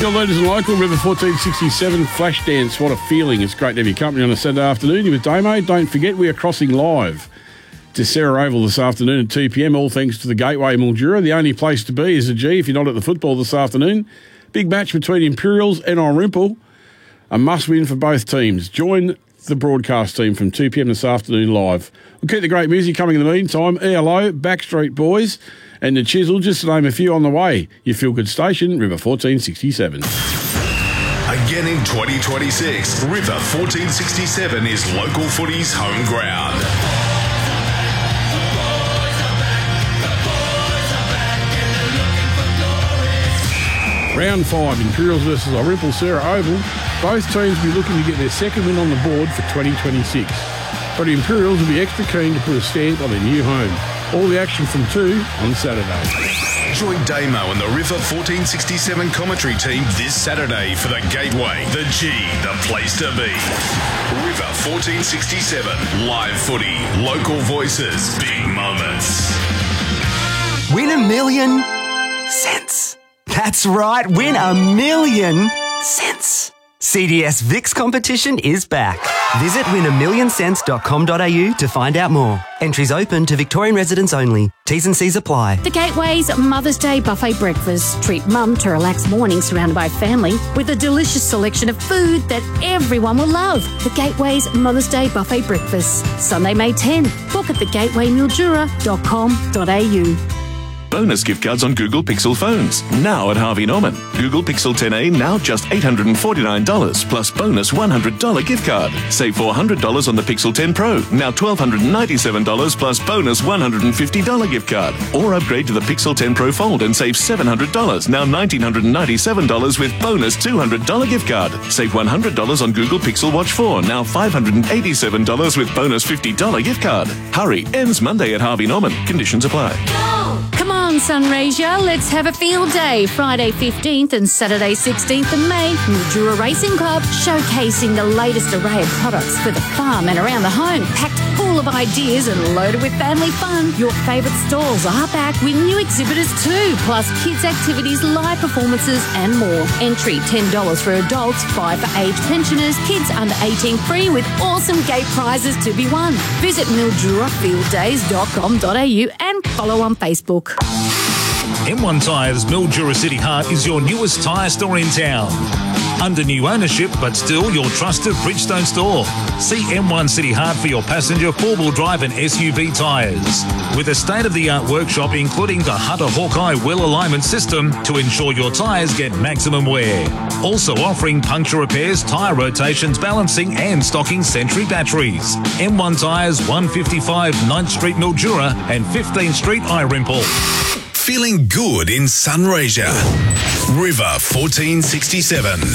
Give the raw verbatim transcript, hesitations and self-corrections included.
Your leaders and local, River fourteen sixty-seven, Flash Dance. What a feeling. It's great to have your company on a Saturday afternoon. You're with Damo. Don't forget, we are crossing live to Sarah Oval this afternoon at two p.m, all thanks to the Gateway Mildura. The only place to be is a G if you're not at the football this afternoon. Big match between Imperials and Irimple. A must-win for both teams. Join the broadcast team from two p.m. this afternoon live. We'll keep the great music coming in the meantime. E L O, Backstreet Boys and The Chisel, just to name a few on the way. Your feel-good station, River fourteen sixty-seven. Again in twenty twenty-six, River fourteen sixty-seven is local footy's home ground. Round five, Imperials versus Irimple, Sarah Oval. Both teams will be looking to get their second win on the board for twenty twenty-six. But the Imperials will be extra keen to put a stamp on their new home. All the action from two on Saturday. Join Damo and the River fourteen sixty-seven commentary team this Saturday for the Gateway, the G, the place to be. River fourteen sixty-seven, live footy, local voices, big moments. Win a million cents. That's right, win a million cents. C D S Vix competition is back. Visit win a million cents dot com dot a u to find out more. Entries open to Victorian residents only. T's and C's apply. The Gateway's Mother's Day buffet breakfast. Treat mum to relax morning surrounded by family with a delicious selection of food that everyone will love. The Gateway's Mother's Day buffet breakfast. Sunday, May tenth. Book at the gateway mildura dot com dot a u. Bonus gift cards on Google Pixel phones. Now at Harvey Norman. Google Pixel ten A now just eight hundred forty-nine dollars plus bonus one hundred dollars gift card. Save four hundred dollars on the Pixel ten Pro. Now one thousand two hundred ninety-seven dollars plus bonus one hundred fifty dollars gift card. Or upgrade to the Pixel ten Pro Fold and save seven hundred dollars. Now one thousand nine hundred ninety-seven dollars with bonus two hundred dollars gift card. Save one hundred dollars on Google Pixel Watch four. Now five hundred eighty-seven dollars with bonus fifty dollars gift card. Hurry. Ends Monday at Harvey Norman. Conditions apply. Come on, Sunraysia, let's have a field day. Friday fifteenth and Saturday sixteenth of May, Mildura Racing Club, showcasing the latest array of products for the farm and around the home. Packed full of ideas and loaded with family fun. Your favourite stalls are back with new exhibitors too, plus kids' activities, live performances and more. Entry ten dollars for adults, five dollars for aged pensioners, kids under eighteen free with awesome gate prizes to be won. Visit mildura field days dot com dot a u and follow on Facebook. M one Tyres Mildura City Heart is your newest tyre store in town. Under new ownership, but still your trusted Bridgestone store. See M one City Heart for your passenger, four-wheel drive and S U V tyres. With a state-of-the-art workshop including the Hunter Hawkeye wheel alignment system to ensure your tyres get maximum wear. Also offering puncture repairs, tyre rotations, balancing and stocking Sentry batteries. M one Tyres, one fifty-five ninth Street Mildura and fifteenth Street Irimple. Feeling good in Sunraysia. River fourteen sixty-seven.